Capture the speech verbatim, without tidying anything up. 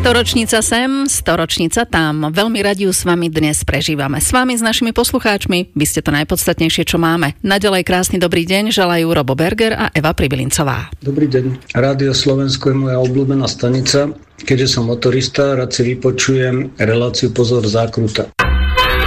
Storočnica sem, storočnica tam. Veľmi radi ju s vami dnes prežívame. S vami, s našimi poslucháčmi. Vy ste to najpodstatnejšie, čo máme. Naďalej krásny dobrý deň želajú Robo Berger a Eva Pribilincová. Dobrý deň. Rádio Slovensko je moja obľúbená stanica. Keďže som motorista, rád si vypočujem reláciu Pozor zákruta.